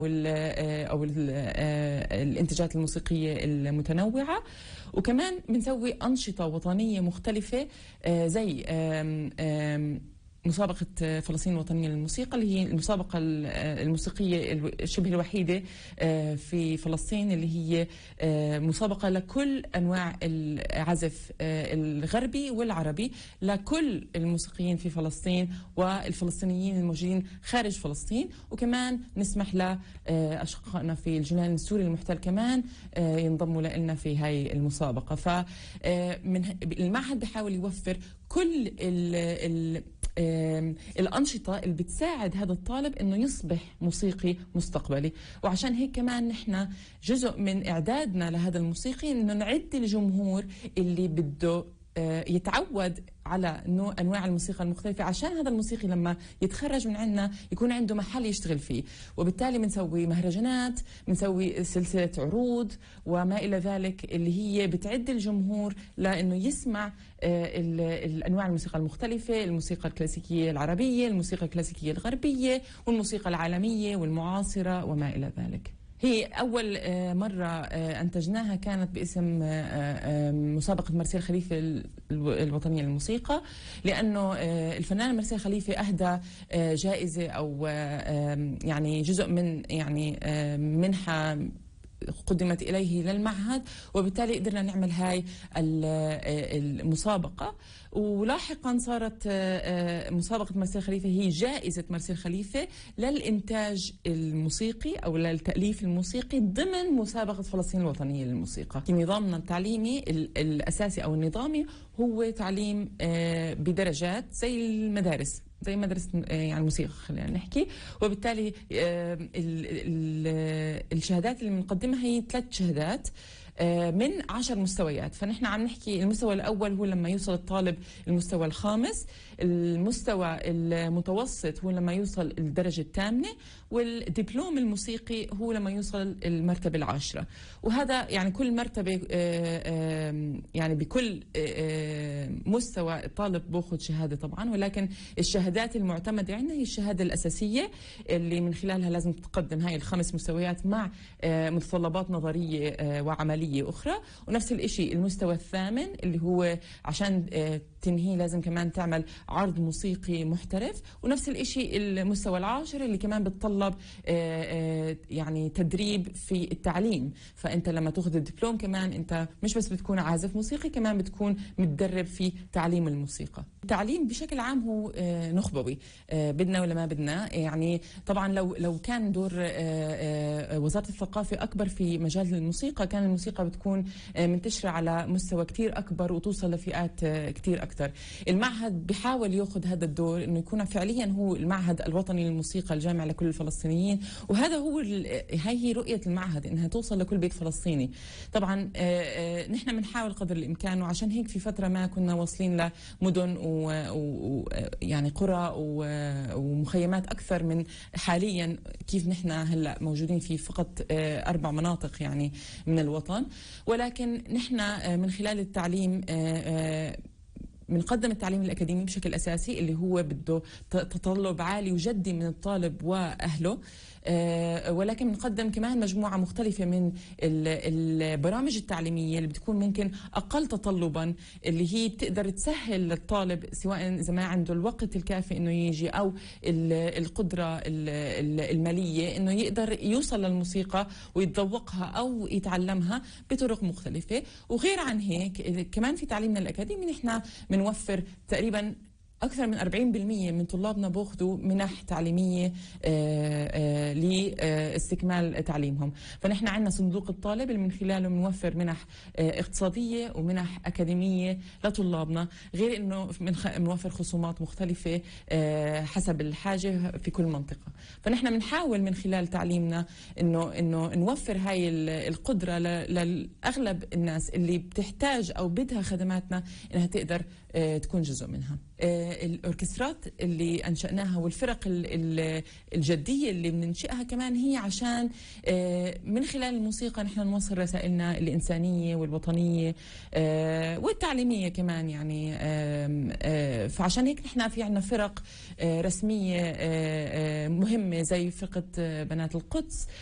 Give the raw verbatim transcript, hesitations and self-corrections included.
أو الانتاجات الموسيقية المتنوعة. وكمان بنسوي أنشطة وطنية مختلفة زي مسابقة فلسطين الوطنية للموسيقى، اللي هي المسابقة الموسيقية الشبه الوحيدة في فلسطين، اللي هي مسابقة لكل أنواع العزف الغربي والعربي لكل الموسيقيين في فلسطين والفلسطينيين الموجودين خارج فلسطين. وكمان نسمح لأشقائنا في الجولان السوري المحتل كمان ينضموا لنا في هاي المسابقة. فمن المعهد بحاول يوفر كل ال ال الأنشطة اللي بتساعد هذا الطالب إنه يصبح موسيقي مستقبلي. وعشان هيك كمان نحن جزء من إعدادنا لهذا الموسيقي إنه نعد الجمهور اللي بده يتعود على نوع أنواع الموسيقى المختلفة، عشان هذا الموسيقي لما يتخرج من عندنا يكون عنده محل يشتغل فيه. وبالتالي بنسوي مهرجانات، بنسوي سلسلة عروض وما إلى ذلك، اللي هي بتعد الجمهور لأنه يسمع الأنواع الموسيقى المختلفة، الموسيقى الكلاسيكية العربية، الموسيقى الكلاسيكية الغربية، والموسيقى العالمية والمعاصرة وما إلى ذلك. هي أول مرة أنتجناها كانت باسم مسابقة مرسيل خليفة الوطنية للموسيقى، لأنه الفنان مرسيل خليفة أهدى جائزة أو يعني جزء من يعني منحة قدمت إليه للمعهد، وبالتالي قدرنا نعمل هاي المسابقة. ولاحقا صارت مسابقة مرسيل خليفة هي جائزة مرسيل خليفة للإنتاج الموسيقي أو للتأليف الموسيقي ضمن مسابقة فلسطين الوطنية للموسيقى. نظامنا التعليمي الأساسي أو النظامي هو تعليم بدرجات زي المدارس، زي مدرسة يعني موسيقى خلينا نحكي. وبالتالي ال ال الشهادات اللي بنقدمها هي ثلاث شهادات من عشر مستويات. فنحن عم نحكي المستوى الأول هو لما يوصل الطالب المستوى الخامس، المستوى المتوسط هو لما يوصل الدرجة الثامنة، والدبلوم الموسيقي هو لما يوصل المرتبة العاشرة. وهذا يعني كل مرتبة يعني بكل مستوى الطالب بأخذ شهادة طبعا، ولكن الشهادات المعتمدة عندنا هي الشهادة الأساسية اللي من خلالها لازم تقدم هاي الخمس مستويات مع متطلبات نظرية وعملية أخرى. ونفس الإشي المستوى الثامن اللي هو عشان تنهي لازم كمان تعمل عرض موسيقي محترف. ونفس الإشي المستوى العاشر اللي كمان بتطلب يعني تدريب في التعليم. فأنت لما تأخذ الدبلوم كمان أنت مش بس بتكون عازف موسيقي، كمان بتكون متدرب في تعليم الموسيقى. التعليم بشكل عام هو نخبوي، بدنا ولا ما بدنا. يعني طبعا لو لو كان دور وزارة الثقافة أكبر في مجال الموسيقى، كان الموسيقى بتكون منتشرة على مستوى كتير أكبر وتوصل لفئات كتير أكتر. المعهد بيحاول يأخذ هذا الدور إنه يكون فعليا هو المعهد الوطني للموسيقى الجامع لكل الفلسطينيين، وهذا هو هاي هي رؤية المعهد إنها توصل لكل بيت فلسطيني. طبعا نحن بنحاول قدر الإمكان، وعشان هيك في فترة ما كنا واصلين لمدن ويعني قرى ومخيمات أكثر من حاليا كيف نحن هلا موجودين في فقط أربع مناطق يعني من الوطن. ولكن نحن من خلال التعليم بنقدم التعليم الأكاديمي بشكل أساسي، اللي هو بده تطلب عالي وجدي من الطالب وأهله. أه ولكن بنقدم كمان مجموعة مختلفة من البرامج التعليمية اللي بتكون ممكن أقل تطلبا، اللي هي بتقدر تسهل للطالب سواء إذا ما عنده الوقت الكافي إنه يجي أو القدرة المالية إنه يقدر يوصل للموسيقى ويتذوقها أو يتعلمها بطرق مختلفة. وغير عن هيك كمان في تعليمنا الأكاديمي نحن بنوفر تقريبا أكثر من أربعين بالمئة من طلابنا بأخذوا منح تعليمية لاستكمال تعليمهم. فنحن عندنا صندوق الطالب اللي من خلاله بنوفر منح اقتصادية ومنح أكاديمية لطلابنا، غير إنه بنوفر خصومات مختلفة حسب الحاجة في كل منطقة. فنحن بنحاول من خلال تعليمنا إنه إنه نوفر هاي القدرة لأغلب الناس اللي بتحتاج أو بدها خدماتنا إنها تقدر تكون جزء منها. الأوركسترات اللي أنشأناها والفرق الجدية اللي بننشئها كمان هي عشان من خلال الموسيقى نحن نوصل رسائلنا الإنسانية والوطنية والتعليمية كمان يعني. فعشان هيك نحن في عنا فرق رسمية مهمة زي فرقة بنات القدس